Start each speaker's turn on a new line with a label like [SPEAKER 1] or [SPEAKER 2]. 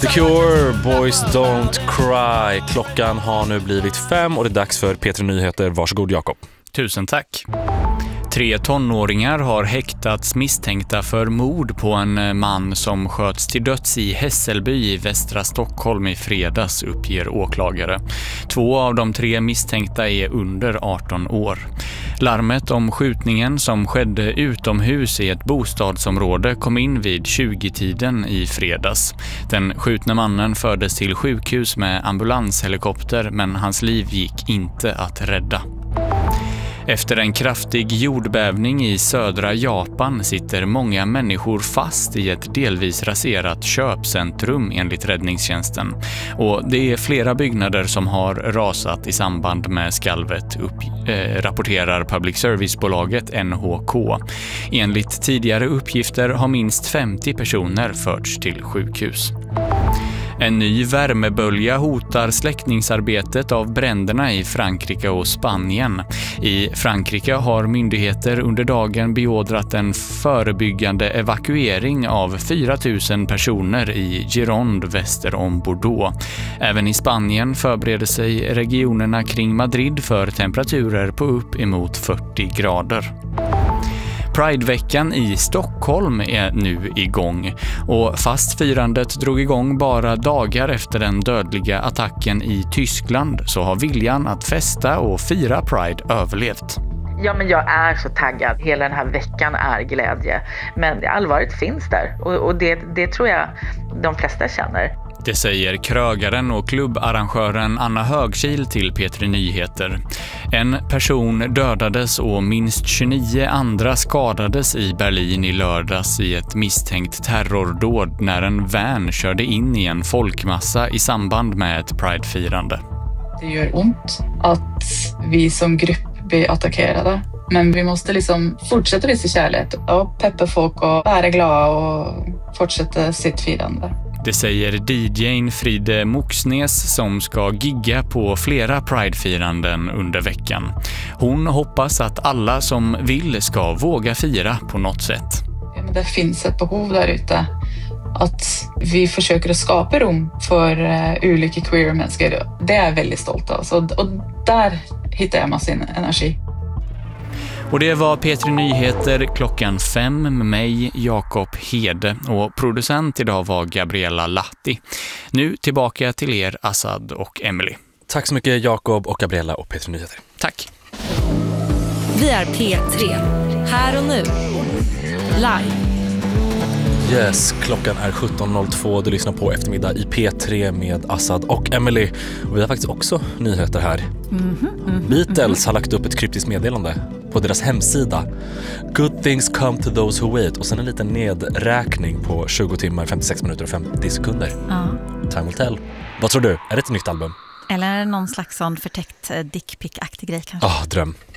[SPEAKER 1] The Cure, Boys Don't Cry. Klockan har nu blivit 5 och det är dags för P3 Nyheter. Varsågod Jakob.
[SPEAKER 2] Tusen tack. 3 tonåringar har häktats misstänkta för mord på en man som sköts till döds i Hässelby i västra Stockholm i fredags, uppger åklagare. 2 av de 3 misstänkta är under 18 år. Larmet om skjutningen som skedde utomhus i ett bostadsområde kom in vid 20-tiden i fredags. Den skjutna mannen fördes till sjukhus med ambulanshelikopter, men hans liv gick inte att rädda. Efter en kraftig jordbävning i södra Japan sitter många människor fast i ett delvis raserat köpcentrum enligt räddningstjänsten. Och det är flera byggnader som har rasat i samband med skalvet, rapporterar public service-bolaget NHK. Enligt tidigare uppgifter har minst 50 personer förts till sjukhus. En ny värmebölja hotar släckningsarbetet av bränderna i Frankrike och Spanien. I Frankrike har myndigheter under dagen beordrat en förebyggande evakuering av 4 000 personer i Gironde väster om Bordeaux. Även i Spanien förbereder sig regionerna kring Madrid för temperaturer på upp emot 40 grader. Prideveckan i Stockholm är nu igång och fast firandet drog igång bara dagar efter den dödliga attacken i Tyskland så har viljan att festa och fira Pride överlevt.
[SPEAKER 3] Ja, men jag är så taggad. Hela den här veckan är glädje. Men allvaret finns där och det tror jag de flesta känner.
[SPEAKER 2] Det säger krögaren och klubbarrangören Anna Högkil till P3 Nyheter. En person dödades och minst 29 andra skadades i Berlin i lördags i ett misstänkt terrordåd när en van körde in i en folkmassa i samband med ett Pride-firande.
[SPEAKER 4] Det gör ont att vi som grupp blir attackerade. Men vi måste fortsätta visa kärlek och peppa folk och vara glada och fortsätta sitt firande.
[SPEAKER 2] Det säger DJ:n Fride Moxnes som ska gigga på flera Pride-firanden under veckan. Hon hoppas att alla som vill ska våga fira på något sätt.
[SPEAKER 4] Det finns ett behov där ute att vi försöker att skapa rum för olika queer-människor. Det är jag väldigt stolt av. Och där hittar jag massor energi.
[SPEAKER 2] Och det var P3 Nyheter klockan 5 med mig, Jakob Hede, och producent idag var Gabriella Latti. Nu tillbaka till er, Assad och Emily.
[SPEAKER 1] Tack så mycket Jakob och Gabriella och P3 Nyheter.
[SPEAKER 2] Tack.
[SPEAKER 5] Vi är P3, här och nu, live.
[SPEAKER 1] Yes, klockan är 17.02. Du lyssnar på eftermiddag i P3 med Assad och Emily. Och vi har faktiskt också nyheter här. Beatles har lagt upp ett kryptiskt meddelande på deras hemsida. Good things come to those who wait. Och sen en liten nedräkning på 20 timmar, 56 minuter och 50 sekunder. Time will tell. Vad tror du? Är det ett nytt album?
[SPEAKER 6] Eller någon slags sån förtäckt dickpick-aktig grej kanske?
[SPEAKER 1] Dröm.